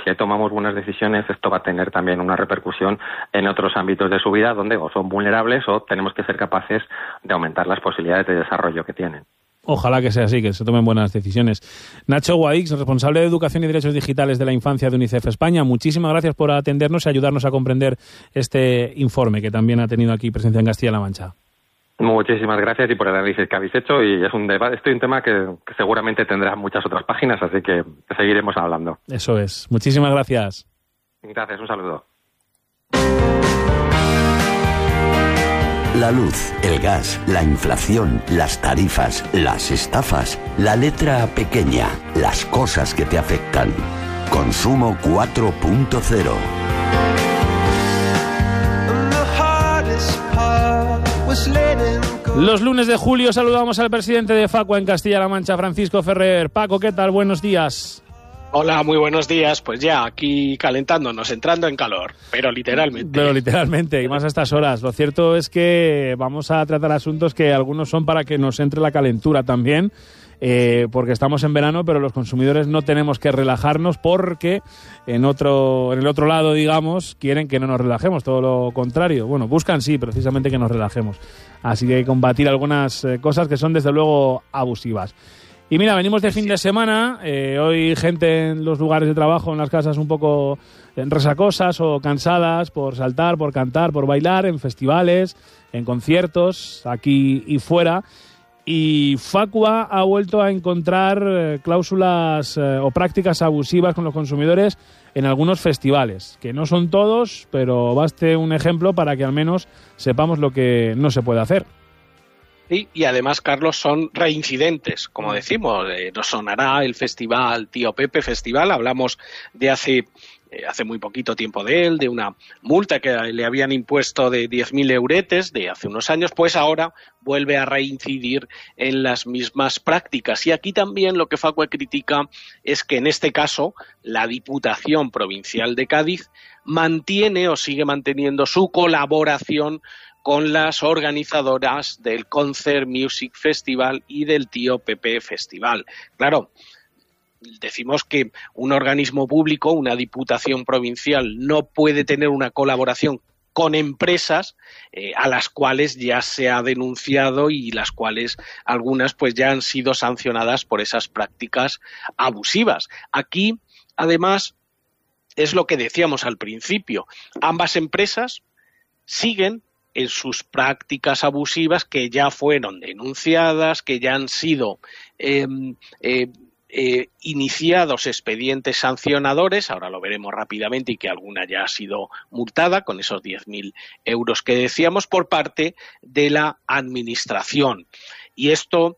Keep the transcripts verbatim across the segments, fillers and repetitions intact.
si ahí tomamos buenas decisiones, esto va a tener también una repercusión en otros ámbitos de su vida donde o son vulnerables o tenemos que ser capaces de aumentar las posibilidades de desarrollo que tienen. Ojalá que sea así, que se tomen buenas decisiones. Nacho Guadix, responsable de Educación y Derechos Digitales de la Infancia de UNICEF España, muchísimas gracias por atendernos y ayudarnos a comprender este informe que también ha tenido aquí presencia en Castilla-La Mancha. Muchísimas gracias y por el análisis que habéis hecho, y es un debate, esto es un tema que, que seguramente tendrá muchas otras páginas, así que seguiremos hablando. Eso es. Muchísimas gracias. Gracias, un saludo. La luz, el gas, la inflación, las tarifas, las estafas, la letra pequeña, las cosas que te afectan. Consumo cuatro punto cero. Los lunes de julio saludamos al presidente de Facua en Castilla-La Mancha, Francisco Ferrer. Paco, ¿qué tal? Buenos días. Hola, muy buenos días. Pues ya, aquí calentándonos, entrando en calor, pero literalmente. Pero literalmente, y más a estas horas. Lo cierto es que vamos a tratar asuntos que algunos son para que nos entre la calentura también, eh, porque estamos en verano, pero los consumidores no tenemos que relajarnos porque en otro, en el otro lado, digamos, quieren que no nos relajemos, todo lo contrario. Bueno, buscan sí, precisamente que nos relajemos. Así que hay que combatir algunas eh, cosas que son desde luego abusivas. Y mira, venimos de fin de semana, eh, hoy gente en los lugares de trabajo, en las casas un poco resacosas o cansadas por saltar, por cantar, por bailar, en festivales, en conciertos, aquí y fuera. Y Facua ha vuelto a encontrar eh, cláusulas eh, o prácticas abusivas con los consumidores en algunos festivales, que no son todos, pero baste un ejemplo para que al menos sepamos lo que no se puede hacer. Sí, y además, Carlos, son reincidentes, como decimos. Eh, nos sonará el festival Tío Pepe Festival, hablamos de hace, eh, hace muy poquito tiempo de él, de una multa que le habían impuesto de diez mil euretes de hace unos años, pues ahora vuelve a reincidir en las mismas prácticas. Y aquí también lo que Facua critica es que en este caso la Diputación Provincial de Cádiz mantiene o sigue manteniendo su colaboración con las organizadoras del Concert Music Festival y del Tío Pepe Festival. Claro, decimos que un organismo público, una diputación provincial, no puede tener una colaboración con empresas eh, a las cuales ya se ha denunciado y las cuales algunas pues ya han sido sancionadas por esas prácticas abusivas. Aquí, además, es lo que decíamos al principio, ambas empresas siguen en sus prácticas abusivas que ya fueron denunciadas, que ya han sido eh, eh, eh, iniciados expedientes sancionadores, ahora lo veremos rápidamente, y que alguna ya ha sido multada con esos diez mil euros que decíamos por parte de la Administración. Y esto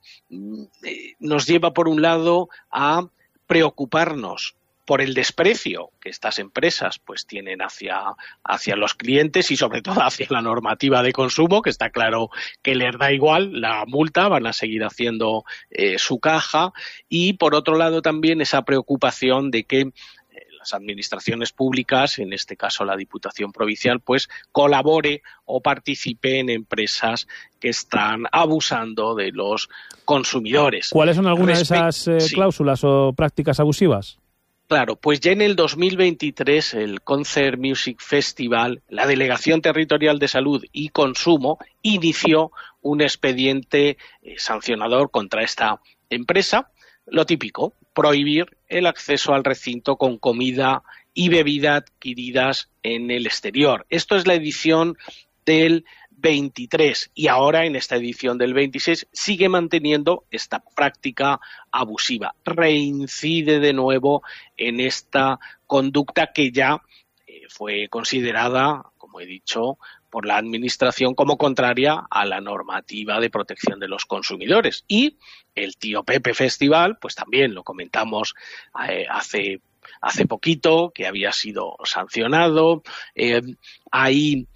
eh, nos lleva, por un lado, a preocuparnos por el desprecio que estas empresas pues tienen hacia, hacia los clientes y sobre todo hacia la normativa de consumo, que está claro que les da igual la multa, van a seguir haciendo eh, su caja, y por otro lado también esa preocupación de que las administraciones públicas, en este caso la Diputación Provincial, pues colabore o participe en empresas que están abusando de los consumidores. ¿Cuáles son algunas Respe- de esas eh, sí. cláusulas o prácticas abusivas? Claro, pues ya en el dos mil veintitrés el Concert Music Festival, la Delegación Territorial de Salud y Consumo, inició un expediente eh, sancionador contra esta empresa. Lo típico, prohibir el acceso al recinto con comida y bebida adquiridas en el exterior. Esto es la edición del veintitrés y ahora en esta edición del veintiséis sigue manteniendo esta práctica abusiva, reincide de nuevo en esta conducta que ya eh, fue considerada, como he dicho, por la Administración como contraria a la normativa de protección de los consumidores. Y el Tío Pepe Festival, pues también lo comentamos eh, hace, hace poquito, que había sido sancionado. Eh, hay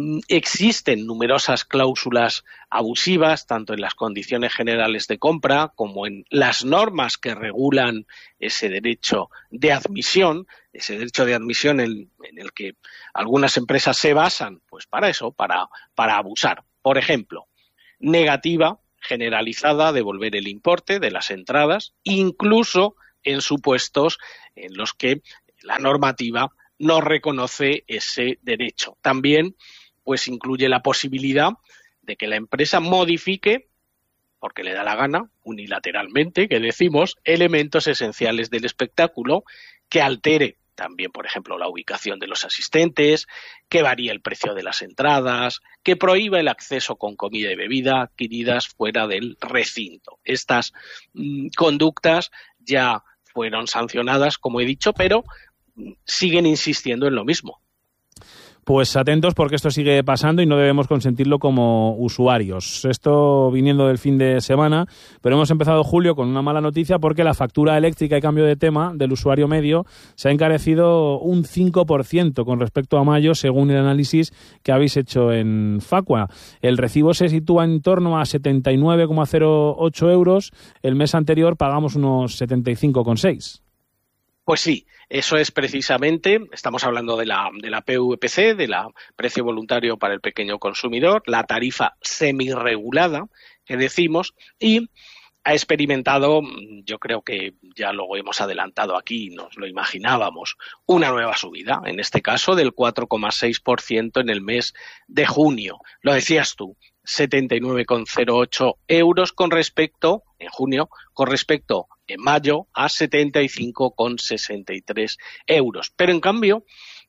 Existen numerosas cláusulas abusivas, tanto en las condiciones generales de compra como en las normas que regulan ese derecho de admisión, ese derecho de admisión en, en el que algunas empresas se basan, pues para eso, para, para abusar. Por ejemplo, negativa generalizada a devolver el importe de las entradas, incluso en supuestos en los que la normativa no reconoce ese derecho. También pues incluye la posibilidad de que la empresa modifique, porque le da la gana, unilateralmente, que decimos, elementos esenciales del espectáculo, que altere también, por ejemplo, la ubicación de los asistentes, que varíe el precio de las entradas, que prohíba el acceso con comida y bebida adquiridas fuera del recinto. Estas mmm, conductas ya fueron sancionadas, como he dicho, pero mmm, siguen insistiendo en lo mismo. Pues atentos porque esto sigue pasando y no debemos consentirlo como usuarios. Esto viniendo del fin de semana, pero hemos empezado julio con una mala noticia porque la factura eléctrica, y cambio de tema, del usuario medio se ha encarecido un cinco por ciento con respecto a mayo, según el análisis que habéis hecho en Facua. El recibo se sitúa en torno a setenta y nueve coma cero ocho euros. El mes anterior pagamos unos setenta y cinco coma seis. Pues sí, eso es precisamente, estamos hablando de la, de la P V P C, de la precio voluntario para el pequeño consumidor, la tarifa semirregulada que decimos, y ha experimentado, yo creo que ya lo hemos adelantado aquí, nos lo imaginábamos, una nueva subida, en este caso del cuatro coma seis por ciento en el mes de junio. Lo decías tú, setenta y nueve coma cero ocho euros con respecto, en junio, con respecto en mayo a setenta y cinco coma sesenta y tres euros. Pero en cambio,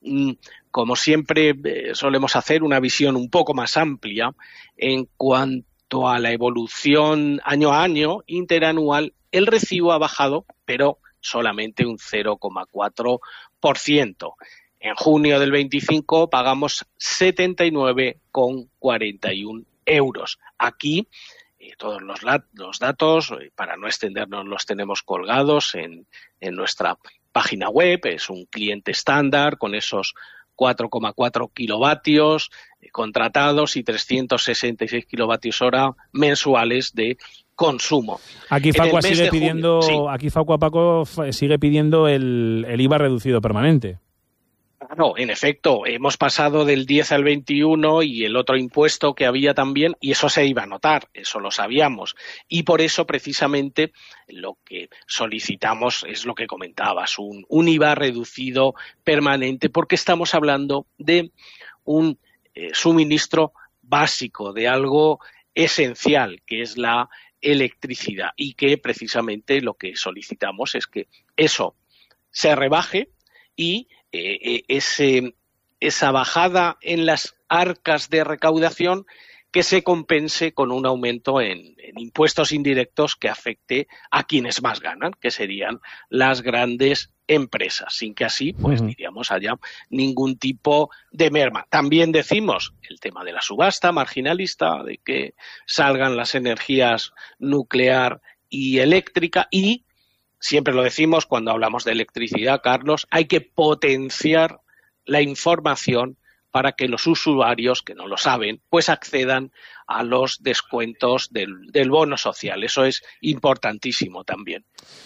como siempre eh, solemos hacer una visión un poco más amplia en cuanto a la evolución año a año, interanual, el recibo ha bajado, pero solamente un cero coma cuatro por ciento. En junio del veinticinco pagamos setenta y nueve coma cuarenta y uno euros. Aquí eh, todos los, los datos, eh, para no extendernos, los tenemos colgados en, en nuestra página web. Es un cliente estándar con esos cuatro coma cuatro kilovatios eh, contratados y trescientos sesenta y seis kilovatios hora mensuales de consumo. Aquí Facua sigue pidiendo, junio, sí. aquí Facua Paco sigue pidiendo el, el I V A reducido permanente. No, en efecto, hemos pasado del diez al veintiuno y el otro impuesto que había también, y eso se iba a notar, eso lo sabíamos. Y por eso, precisamente, lo que solicitamos es lo que comentabas, un, un I V A reducido permanente, porque estamos hablando de un eh, suministro básico, de algo esencial, que es la electricidad, y que precisamente lo que solicitamos es que eso se rebaje y Eh, ese, esa bajada en las arcas de recaudación que se compense con un aumento en, en impuestos indirectos que afecte a quienes más ganan, que serían las grandes empresas, sin que así, pues, uh-huh. diríamos, haya ningún tipo de merma. También decimos el tema de la subasta marginalista, de que salgan las energías nuclear y eléctrica, y siempre lo decimos cuando hablamos de electricidad, Carlos, hay que potenciar la información para que los usuarios que no lo saben, pues accedan a los descuentos del, del bono social. Eso es importantísimo también.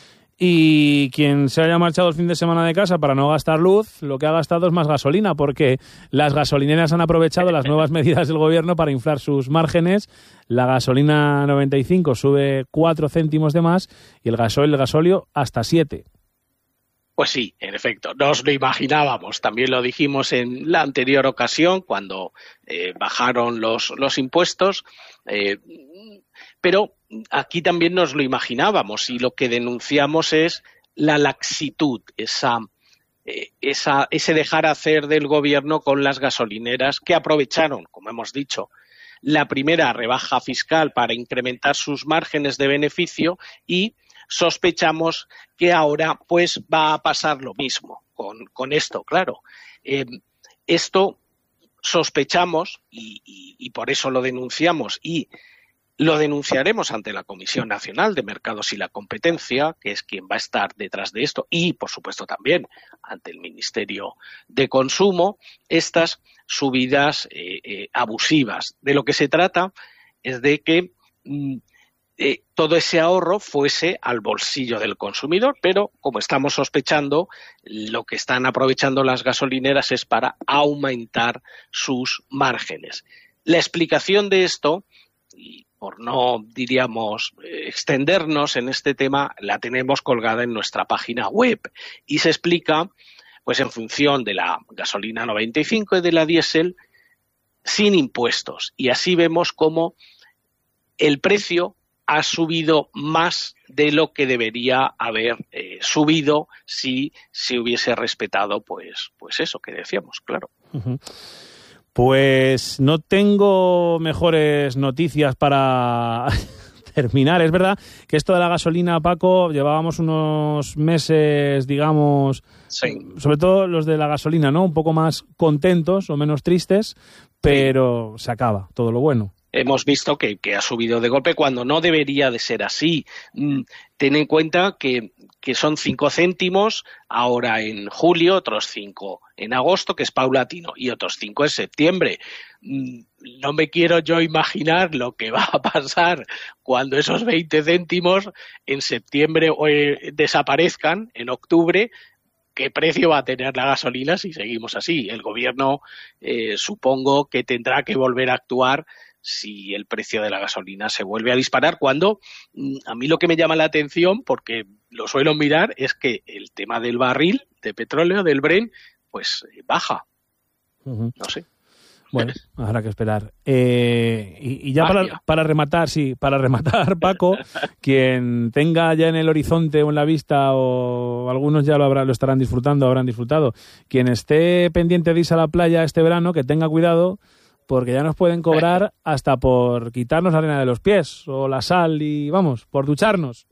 Y quien se haya marchado el fin de semana de casa para no gastar luz, lo que ha gastado es más gasolina, porque las gasolineras han aprovechado las nuevas medidas del gobierno para inflar sus márgenes. La gasolina noventa y cinco sube cuatro céntimos de más y el gasoil, el gasóleo, hasta siete. Pues sí, en efecto, nos lo imaginábamos. También lo dijimos en la anterior ocasión, cuando eh, bajaron los, los impuestos, eh, pero aquí también nos lo imaginábamos, y lo que denunciamos es la laxitud, esa, eh, esa, ese dejar hacer del gobierno con las gasolineras, que aprovecharon, como hemos dicho, la primera rebaja fiscal para incrementar sus márgenes de beneficio, y sospechamos que ahora pues va a pasar lo mismo con, con esto, claro. Eh, esto sospechamos y, y, y por eso lo denunciamos, y lo denunciaremos ante la Comisión Nacional de Mercados y la Competencia, que es quien va a estar detrás de esto, y por supuesto también ante el Ministerio de Consumo, estas subidas eh, eh, abusivas. De lo que se trata es de que mm, eh, todo ese ahorro fuese al bolsillo del consumidor, pero como estamos sospechando, lo que están aprovechando las gasolineras es para aumentar sus márgenes. La explicación de esto, y por no, diríamos, extendernos en este tema, la tenemos colgada en nuestra página web, y se explica pues en función de la gasolina noventa y cinco y de la diésel sin impuestos. Y así vemos cómo el precio ha subido más de lo que debería haber eh, subido si se hubiese respetado, pues, pues eso que decíamos, claro. Uh-huh. Pues no tengo mejores noticias para terminar. Es verdad que esto de la gasolina, Paco, llevábamos unos meses, digamos, sí. sobre todo los de la gasolina, ¿no? Un poco más contentos o menos tristes, pero sí. se acaba todo lo bueno. Hemos visto que, que ha subido de golpe cuando no debería de ser así. Mm, ten en cuenta que, que son cinco céntimos ahora en julio, otros cinco en agosto, que es paulatino, y otros cinco en septiembre. Mm, no me quiero yo imaginar lo que va a pasar cuando esos veinte céntimos en septiembre eh, desaparezcan, en octubre. ¿Qué precio va a tener la gasolina si seguimos así? El gobierno eh, supongo que tendrá que volver a actuar si el precio de la gasolina se vuelve a disparar, cuando a mí lo que me llama la atención, porque lo suelo mirar, es que el tema del barril de petróleo, del Brent, pues baja. Uh-huh. No sé. Bueno, habrá que esperar. Eh, y, y ya para, para rematar, sí, para rematar, Paco, quien tenga ya en el horizonte o en la vista, o algunos ya lo, habrá, lo estarán disfrutando, habrán disfrutado, quien esté pendiente de irse a la playa este verano, que tenga cuidado, porque ya nos pueden cobrar hasta por quitarnos la arena de los pies o la sal y, vamos, por ducharnos.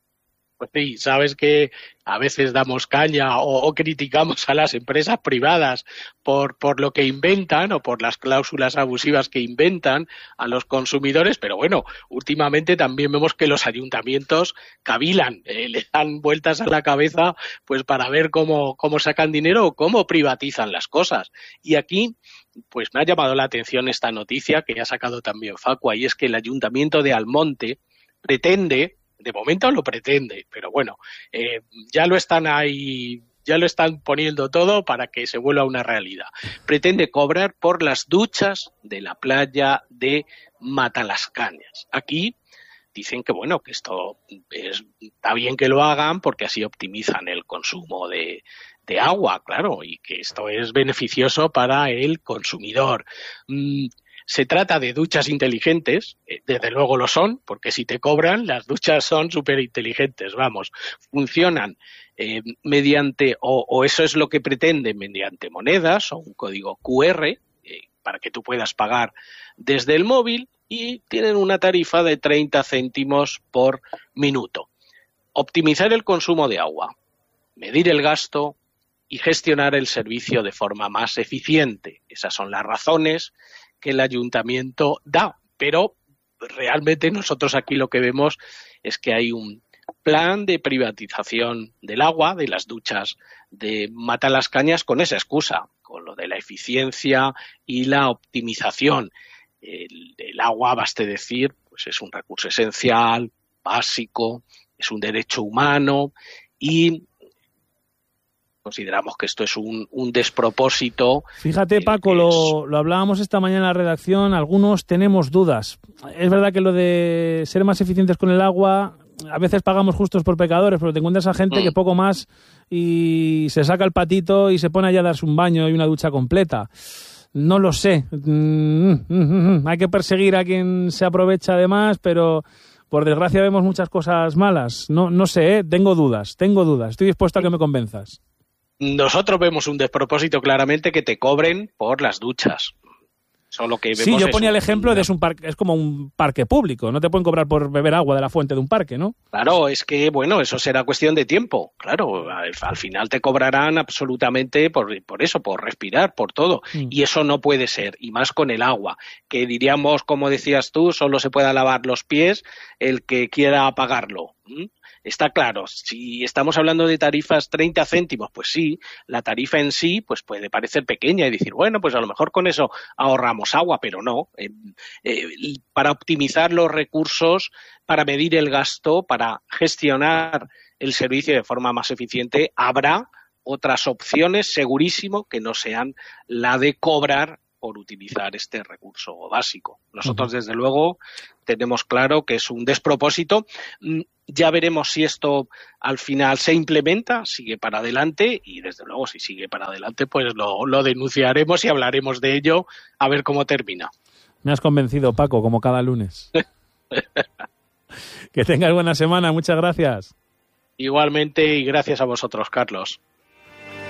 Pues sí, sabes que a veces damos caña o, o criticamos a las empresas privadas por, por lo que inventan o por las cláusulas abusivas que inventan a los consumidores, pero bueno, últimamente también vemos que los ayuntamientos cavilan, eh, le dan vueltas a la cabeza pues para ver cómo, cómo sacan dinero o cómo privatizan las cosas. Y aquí pues me ha llamado la atención esta noticia que ha sacado también Facua, y es que el Ayuntamiento de Almonte pretende, de momento lo pretende, pero bueno, eh, ya lo están ahí, ya lo están poniendo todo para que se vuelva una realidad. Pretende cobrar por las duchas de la playa de Matalascañas. Aquí dicen que bueno, que esto es, está bien que lo hagan porque así optimizan el consumo de, de agua, claro, y que esto es beneficioso para el consumidor. Mm, Se trata de duchas inteligentes, desde luego lo son, porque si te cobran, las duchas son súper inteligentes, vamos, funcionan eh, mediante, o, o eso es lo que pretenden, mediante monedas o un código cu erre, eh, para que tú puedas pagar desde el móvil, y tienen una tarifa de treinta céntimos por minuto. Optimizar el consumo de agua, medir el gasto y gestionar el servicio de forma más eficiente. Esas son las razones que el ayuntamiento da, pero realmente nosotros aquí lo que vemos es que hay un plan de privatización del agua, de las duchas de Matalascañas, con esa excusa, con lo de la eficiencia y la optimización. El, el agua, baste decir, pues es un recurso esencial, básico, es un derecho humano, y consideramos que esto es un, un despropósito. Fíjate, Paco, lo, lo hablábamos esta mañana en la redacción, algunos tenemos dudas. Es verdad que lo de ser más eficientes con el agua, a veces pagamos justos por pecadores, pero te encuentras a gente mm. que poco más y se saca el patito y se pone allá a darse un baño y una ducha completa. No lo sé. Mm, mm, mm, mm. Hay que perseguir a quien se aprovecha de más, pero por desgracia vemos muchas cosas malas. No, no sé, ¿eh? tengo dudas, tengo dudas. Estoy dispuesto a que me convenzas. Nosotros vemos un despropósito claramente que te cobren por las duchas. Solo que vemos sí, yo ponía un, el ejemplo de es un parque, es como un parque público, no te pueden cobrar por beber agua de la fuente de un parque, ¿no? Claro, es que, bueno, eso será cuestión de tiempo, claro, al, al final te cobrarán absolutamente por, por eso, por respirar, por todo, mm. y eso no puede ser, y más con el agua, que diríamos, como decías tú, solo se pueda lavar los pies el que quiera pagarlo. ¿Mm? Está claro, si estamos hablando de tarifas treinta céntimos, pues sí, la tarifa en sí pues puede parecer pequeña y decir, bueno, pues a lo mejor con eso ahorramos agua, pero no. Eh, eh, para optimizar los recursos, para medir el gasto, para gestionar el servicio de forma más eficiente, habrá otras opciones, segurísimo, que no sean la de cobrar por utilizar este recurso básico. Nosotros, desde luego, tenemos claro que es un despropósito. Ya veremos si esto al final se implementa, sigue para adelante, y desde luego si sigue para adelante pues lo, lo denunciaremos y hablaremos de ello a ver cómo termina. Me has convencido, Paco, como cada lunes. Que tengas buena semana, muchas gracias. Igualmente, y gracias a vosotros, Carlos.